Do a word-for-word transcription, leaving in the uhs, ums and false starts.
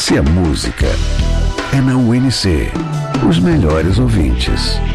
Se a música é na U N C, os melhores ouvintes.